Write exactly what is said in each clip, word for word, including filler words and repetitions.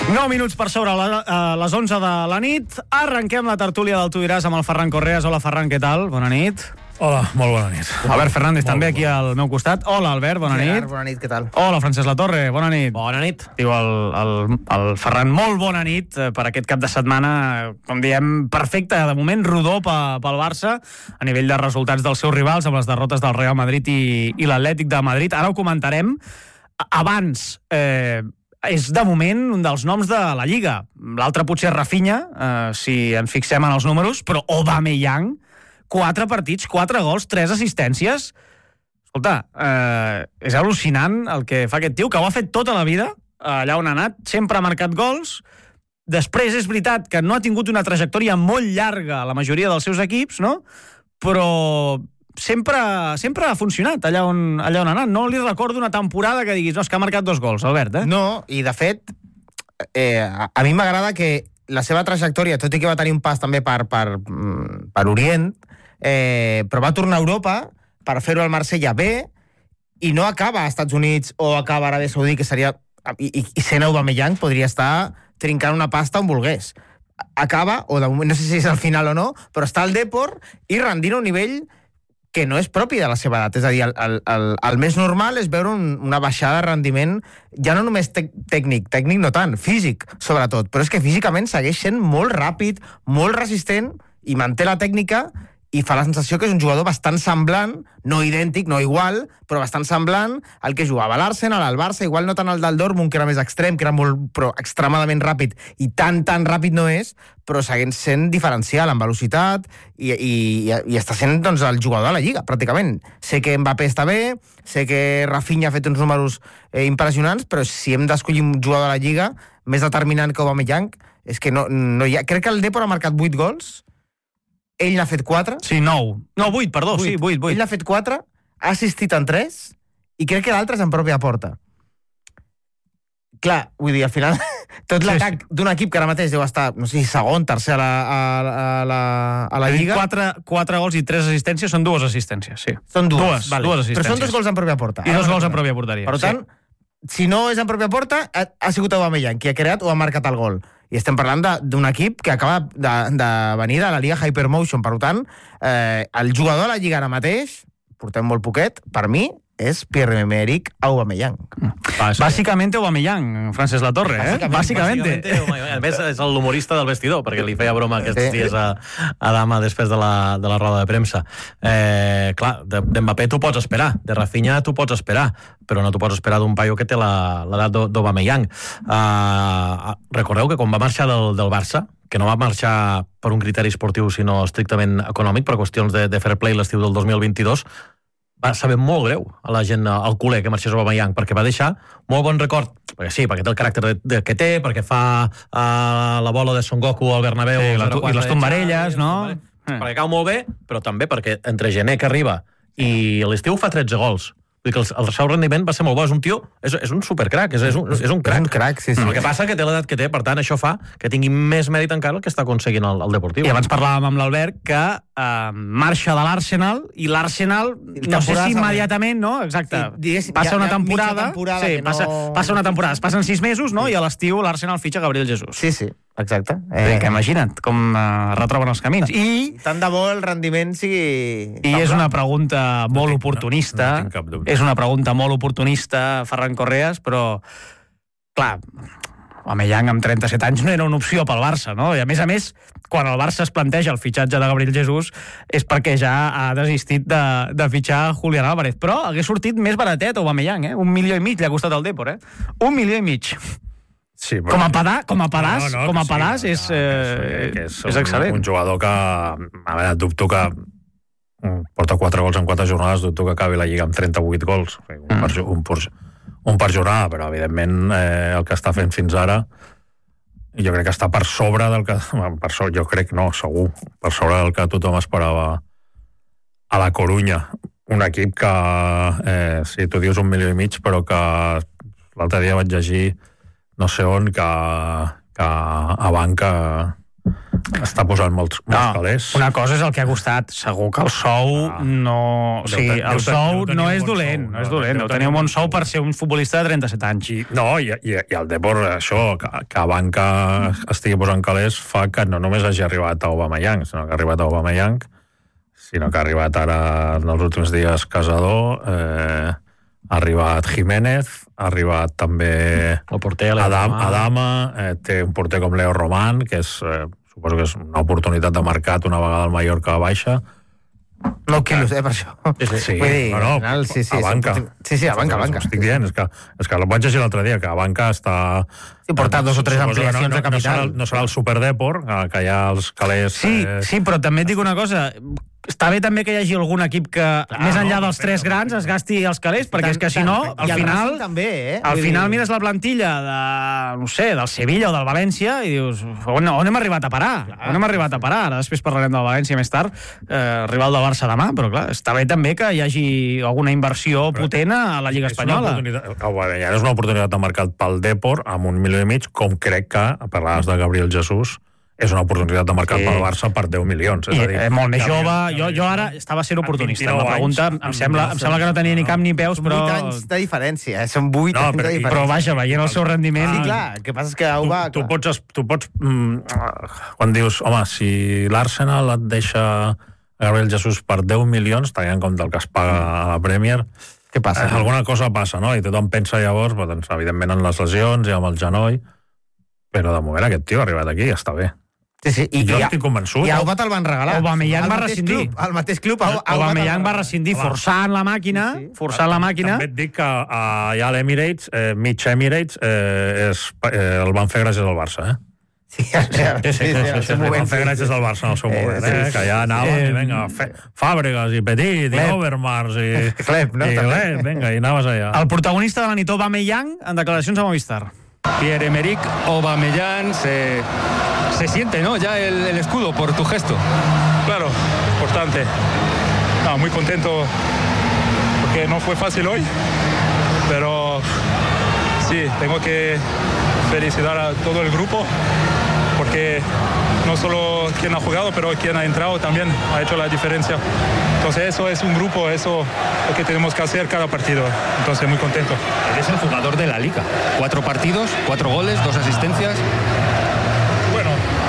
nou minuts per sobre la, a les onze de la nit. Arrenquem la tertúlia del Tu diràs amb el Ferran Correas. Hola, Ferran, què tal? Bona nit. Hola, molt bona nit. Albert Fernández molt també bona. Aquí al meu costat. Hola, Albert, bona nit. Gerard, bona nit, què tal? Hola, Francesc Latorre, bona nit. Bona nit. Diu el, el, el Ferran, molt bona nit eh, per aquest cap de setmana, com diem, perfecte, de moment rodó pe- pel Barça, a nivell de resultats dels seus rivals, amb les derrotes del Real Madrid i, i l'Atlètic de Madrid. Ara ho comentarem. Abans, eh, és de moment un dels noms de la Lliga. L'altre potser és Rafinha, eh, si ens fixem en els números, però Aubameyang, quatre partits, quatre gols, tres assistències. Escolta, eh, és al·lucinant el que fa aquest tio, que ho ha fet tota la vida, allà on ha anat, sempre ha marcat gols. Després és veritat que no ha tingut una trajectòria molt llarga a la majoria dels seus equips, no? Però sempre, sempre ha funcionat allà on, allà on ha anat. No li recordo una temporada que diguis, no, és que ha marcat dos gols, Albert, eh? No, i de fet, eh, a, a mi m'agrada que la seva trajectòria, tot i que va tenir un pas també per, per, mm, per Orient, eh, però va tornar a Europa per fer-ho al Marsella B i no acaba als Estats Units o acaba a Aràbia Saudí, que seria... I, i, i sent Aubameyang podria estar trincant una pasta on volgués. Acaba, o de moment, no sé si és al final o no, però està al Depor i rendint a un nivell que no és propi de la seva edat. És a dir, el, el, el, el més normal és veure un, una baixada de rendiment, ja no només tec, tècnic, tècnic no tant, físic, sobretot, però és que físicament segueix sent molt ràpid, molt resistent, i manté la tècnica, i fa la sensació que és un jugador bastant semblant, no idèntic, no igual, però bastant semblant al que jugava a l'Arsenal, al Barça, igual no tant el del Dortmund, que era més extrem, que era molt, però extremadament ràpid, i tan, tan ràpid no és, però segueix sent diferencial en velocitat, i, i, i està sent doncs, el jugador de la Lliga, pràcticament. Sé que Mbappé està bé, sé que Rafinha ha fet uns números eh, impressionants, però si hem d'escollir un jugador de la Lliga més determinant que Aubameyang, és que no, no hi ha... Crec que el Depor ha marcat vuit gols, ell n'ha fet quatre. Sí, nou. No, vuit, perdó, vuit. sí, vuit, vuit. Ell n'ha fet quatre, ha assistit en tres, i crec que l'altre és en pròpia porta. Clar, vull dir, al final, tot Sí, l'atac d'un equip que ara mateix deu estar, no sé si segon, tercer a la, a, a la, a la Lliga... Quatre, quatre gols i tres assistències, són dues assistències, sí. Són dues, Dues, vale. dues assistències. Però són dos gols en pròpia porta. I Ara dos no gols en recordo. pròpia porteria. Per tant, sí. si no és en pròpia porta, ha, ha sigut Aubameyang qui ha creat o ha marcat el gol. I estem parlant d'un equip que acaba de, de venir de la Lliga Hypermotion. Per tant, eh, el jugador de la Lliga ara mateix, portem molt poquet, per mi, és Pierre-Emerick Aubameyang. Bàsicament Aubameyang, Francesc Latorre, eh? Bàsicament. A més, és l'humorista del vestidor, perquè li feia broma aquests Sí. dies a, a Dama després de la, de la roda de premsa. Eh, clar, de, de Mbappé tu pots esperar, de Rafinha tu pots esperar, però no tu pots esperar d'un paio que té l'edat d'Aubameyang. Uh, recordeu que quan va marxar del, del Barça, que no va marxar per un criteri esportiu, sinó estrictament econòmic, per qüestions de, de fair play l'estiu del dos mil vint-i-dos, va saber molt greu a la gent, al culer, que marxés Aubameyang, perquè va deixar molt bon record, perquè sí, perquè té el caràcter de, de, que té, perquè fa uh, la bola de Son Goku al Bernabéu... Sí, la, i les tombarelles, no? Eh. Perquè cau molt bé, però també perquè entre gener que arriba i l'estiu fa tretze gols. Vull dir que el, el seu rendiment va ser molt bo. És un tio, és, és un supercrac, és, és, un, és un crac. És un crac, sí, sí. El que passa que té l'edat que té, per tant, això fa que tingui més mèrit encara el que està aconseguint el, el Deportiu. I abans parlàvem amb l'Albert que eh, marxa de l'Arsenal, i l'Arsenal, no sé si immediatament, no? Exacte. Sí, passa ja- una ja temporada... mitja temporada sí, que no- passa, passa una temporada, es passen sis mesos, no? Sí. I a l'estiu l'Arsenal fitxa Gabriel Jesús. Sí, sí, exacte. Eh, que imagina't com eh, retroben els camins. I, Tant de bo el rendiment sigui... i és una pregunta molt tinc- oportunista, no- no tinc cap dubte. és una pregunta molt oportunista, Ferran Correas, però, clar, Aubameyang amb trenta-set anys no era una opció pel Barça, no? I a més a més, quan el Barça es planteja el fitxatge de Gabriel Jesús és perquè ja ha desistit de, de fitxar Julián Álvarez. Però hagués sortit més baratet Aubameyang, eh? Un milió i mig li ha costat el Depor, eh? Un milió i mig. Sí, però... Com a pedà, com a pedàs, No, no, com a que sí, pedàs que- és, que- eh, que és, és excel·lent. Un, un jugador que, a veure, dubto que porta quatre gols en quatre jornades, dubto que acabi la Lliga amb trenta-vuit gols. Un, Mm. per, un, per, un per jornada, però evidentment eh, el que està fent fins ara jo crec que està per sobre del que... Per sobre, jo crec, no, segur, per sobre del que tothom esperava a la Corunya. Un equip que, eh, sí, tu dius un milió i mig, però que l'altre dia vaig llegir no sé on, que, que a banca està posant molts, molts No, calés. una cosa és el que ha costat. Segur que el sou Ah. no... O sigui, Deu ten- el deu ten- sou deu tenir no un és bon dolent, sou, no és no, dolent. deu Deu tenir tenir un un bon bon sou sou. per ser un futbolista de trenta-set anys. I, no, i, i, i el Depor, això, que, que Abanca estigui posant calés, fa que no només hagi arribat a Aubameyang, sinó que ha arribat a Aubameyang, sinó que ha arribat ara, en els últims dies, Casador, eh, ha arribat Jiménez, ha arribat també El porter, Adam, Adama, eh, té un porter com Leo Román, que és, eh, suposo que és una oportunitat de mercat una vegada el Mallorca baixa. Nou quilos, eh, per això. Sí, sí. Vull dir, no, no, al final, sí, sí, a banca. són- Sí, sí, a banca, a banca. Estic dient, és que, és que el vaig llegir l'altre dia, que a banca està... Sí, portar dos o tres Suposo que ampliacions no, no, de capital. No serà, el- no serà el Superdepor, que, que hi ha els calés... Sí, eh, sí, però també et dic una cosa. Està bé també que hi hagi algun equip que, més enllà no, dels tres perfecte, grans, es gasti els calés, perquè és que si no, I al el final... Racing també, eh? Al Vull final dir- mires la plantilla de, no sé, del Sevilla o del València i dius, on, on hem arribat a parar? Clar, on hem arribat a parar? Ara després parlarem del València més tard, eh, rival del Barça demà, però clar, està bé també que hi hagi alguna inversió potent a la Lliga és una Espanyola. oportunitat- oh, bueno, ja és una oportunitat de mercat pel Depor amb un milió i mig, com crec que, parlaves de Gabriel Jesús, és una oportunitat de mercat Sí. pel Barça per deu milions. És I, a dir, eh, molt més Gabriel- jove, jo, Gabriel jo ara Jesús, estava sent oportunista. amb La pregunta vint-i-nou em anys, sembla, em sembla que no tenia ni cap ni peus, Són però... vuit anys de diferència, eh? Són vuit No, anys però- de diferència. Però vaja, veient el seu rendiment... Sí, clar, el que passa és que Tu, Auba... tu pots, tu pots mm, quan dius, home, si l'Arsenal et deixa Gabriel Jesús per deu milions, tenint en compte el que es paga a la Premier, Què passa? eh, alguna cosa passa, no? I tothom pensa llavors, doncs, evidentment, en les lesions i amb el genoll, però de moment aquest tio ha arribat aquí i està bé. Sí, sí, i, jo i, estic convençut. I Auba te'l van regalar. Aubameyang Al va mateix rescindir. Club, al mateix club, Au- Auba Aubameyang te'l va regalar. rescindir Home. forçant la màquina, Sí, sí. forçant la màquina. També et dic que a, ja a l'Emirates, eh, mig Emirates, eh, és, eh, el van fer gràcies al Barça, eh? Sí, sí, sí, sí, sí, en el seu El moment, van fer sí, gràcies sí. al Barça en el seu Eh, moment, sí, eh? sí, Que ja anaven, Eh, i vinga, fe, Fàbregas, i Petit, i Klep. Overmars, i... Klep, no? I També. Klep, vinga, i anaves allà. El protagonista de la nit, Aubameyang, en declaracions a Movistar. Pierre-Emerick Aubameyang se, se siente, ¿no? Ya el, el escudo por tu gesto. Claro, importante. No, muy contento porque no fue fácil hoy, pero sí, tengo que felicitar a todo el grupo porque no solo quien ha jugado, pero quien ha entrado también ha hecho la diferencia. Entonces eso es un grupo, eso es lo que tenemos que hacer cada partido. Entonces muy contento. Eres el jugador de la Liga. Cuatro partidos, cuatro goles, dos asistencias. Bueno,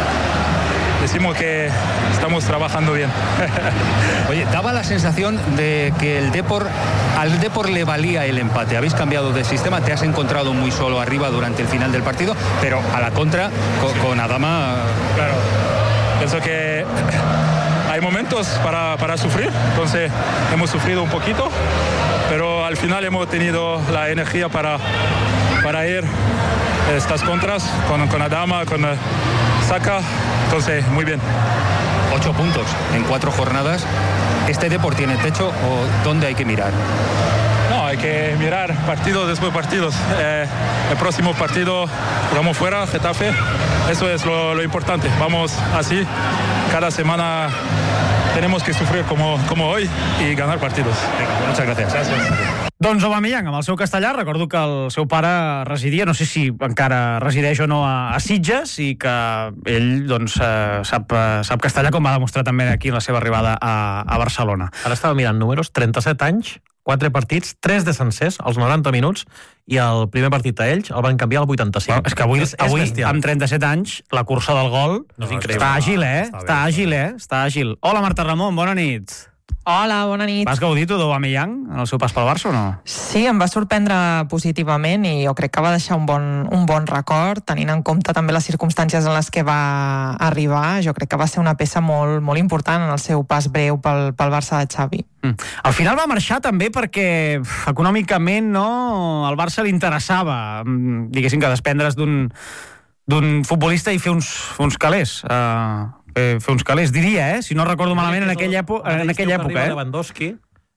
decimos que estamos trabajando bien. Oye, daba la sensación de que el Depor, al Depor le valía el empate. Habéis cambiado de sistema, te has encontrado muy solo arriba durante el final del partido, pero a la contra, con, con Adama... Claro, pienso que hay momentos para, para sufrir, entonces hemos sufrido un poquito, pero al final hemos tenido la energía para, para ir estas contras con, con Adama, con eh, Saka, entonces muy bien. Ocho puntos en cuatro jornadas. ¿Este Depor tiene techo o dónde hay que mirar? No, hay que mirar partidos después de partidos. Eh, el próximo partido jugamos fuera, Getafe. Eso es lo, lo importante. Vamos así. Cada semana tenemos que sufrir como, como hoy y ganar partidos. Venga, muchas gracias. Doncs Aubameyang, amb el seu castellà, recordo que el seu pare residia, no sé si encara resideix o no a, a Sitges, i que ell doncs, eh, sap, eh, sap castellà, com va demostrar també aquí en la seva arribada a, a Barcelona. Ara estava mirant números, trenta-set anys, quatre partits, tres de sencers, als noranta minuts, i el primer partit a ells el van canviar al vuitanta-cinc. Bueno, és que avui, és, és avui bestial. amb trenta-set anys, la cursa del gol No, és està increïble. àgil, eh? Està bé, Està està àgil, eh? Està àgil. Hola, Marta Ramon, bona nit. Hola, bona nit. Vas gaudir tu d'Aubameyang en el seu pas pel Barça o no? Sí, em va sorprendre positivament i jo crec que va deixar un bon, un bon record, tenint en compte també les circumstàncies en les que va arribar. Jo crec que va ser una peça molt, molt important en el seu pas breu pel, pel Barça de Xavi. Mm. Al final va marxar també perquè uf, econòmicament no, al Barça li interessava, mm, diguéssim, que desprendre's d'un d'un futbolista i fer uns, uns calés. Uh, fer, fer uns calés, diria, eh? Si no recordo malament, en aquella, èpo en aquella època, eh? Lewandowski,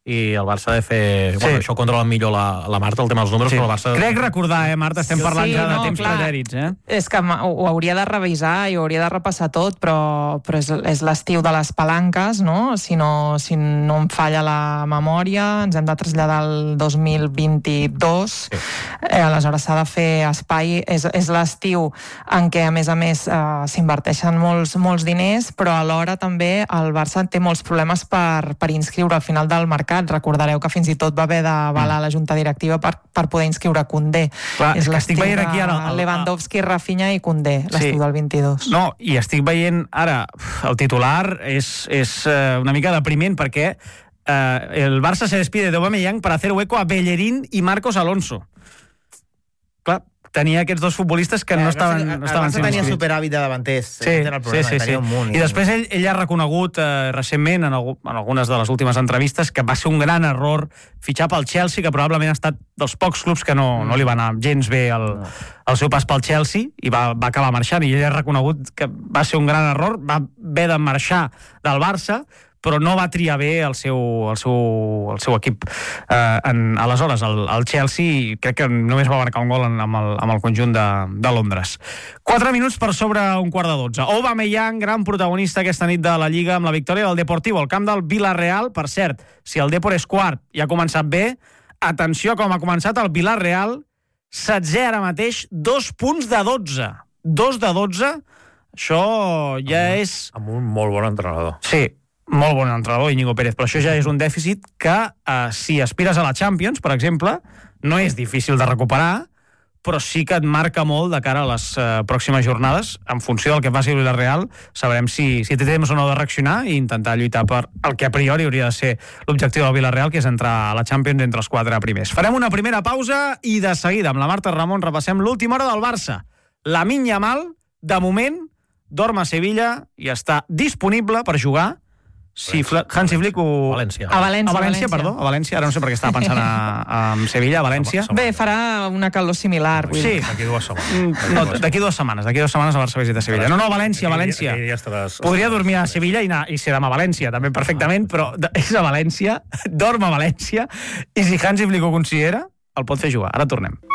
i el Barça ha de fer... Sí. Bueno, això controla millor la, la Marta, el tema dels números, Sí. però el Barça... Crec recordar, eh, Marta, estem parlant Sí, ja de no, temps clar. pretèrits, eh? És que ma- ho hauria de revisar i ho hauria de repassar tot, però, però és, és l'estiu de les palanques, no? Si, no? si no em falla la memòria, ens hem de traslladar al dos mil vint-dos, sí. eh, aleshores s'ha de fer espai, és, és l'estiu en què, a més a més, eh, s'inverteixen molts, molts diners, però alhora també el Barça té molts problemes per, per inscriure al final del mercat. Recordareu que fins i tot va haver d'avalar la junta directiva per, per poder inscriure Koundé. Clar, és és que estic l'estiu veient aquí ara... de el- Lewandowski, Rafinha i Koundé, l'estiu Sí. del vint-i-dos. No, i estic veient ara, el titular és, és eh, una mica depriment perquè eh, el Barça se despide de Aubameyang per hacer hueco a Bellerín i Marcos Alonso. Clar, tenia aquests dos futbolistes que no estaven, no el estaven Barça sent tenia inscrits. superàvit de davanters. Sí, Aquest era el sí, problema, sí, sí. tenia un munt. I després ell, ell ha reconegut eh, recentment en, algú, en algunes de les últimes entrevistes que va ser un gran error fitxar pel Chelsea, que probablement ha estat dels pocs clubs que no, no li va anar gens bé el, el seu pas pel Chelsea i va, va acabar marxant, i ell ha reconegut que va ser un gran error, va haver de marxar del Barça, però no va triar bé el seu, el seu, el seu equip. Eh, en, aleshores, el, el Chelsea crec que només va marcar un gol en, amb, el, amb el conjunt de, de Londres. Quatre minuts per sobre un quart de dotze. Aubameyang, gran protagonista aquesta nit de la Lliga amb la victòria del Deportivo, al camp del Villarreal. Per cert, si el Depor és quart i ha començat bé, atenció com ha començat el Villarreal, setzè ara mateix, dos punts de dotze. Dos de dotze, això ja amb, és... Amb un molt bon entrenador. Sí, molt bon entrenador, Íñigo Pérez, però això ja és un dèficit que, eh, si aspires a la Champions, per exemple, no és difícil de recuperar, però sí que et marca molt de cara a les eh, pròximes jornades. En funció del que faci el Villarreal, sabrem si, si té temps o no de reaccionar i intentar lluitar per el que a priori hauria de ser l'objectiu del Villarreal, que és entrar a la Champions entre els quatre primers. Farem una primera pausa i de seguida, amb la Marta Ramon, repassem l'última hora del Barça. Lamine Yamal, de moment, dorm a Sevilla i està disponible per jugar si Fla- Hansi Flick ho... València. A València, A València, València. perdó, a València. Ara no sé per què estava pensant a, a Sevilla, a València. Bé, farà una calor similar. Vull Sí. dir. D'aquí dues setmanes. Mm, No, d'aquí dues setmanes. D'aquí dues setmanes el Barça visita Sevilla. No, no, València, Aquí- València. aquí ja estaràs- Podria dormir a Sevilla i, anar, i ser demà a València, també perfectament, però de- és a València, dorm a València, i si Hansi Flick ho considera, el pot fer jugar. Ara tornem.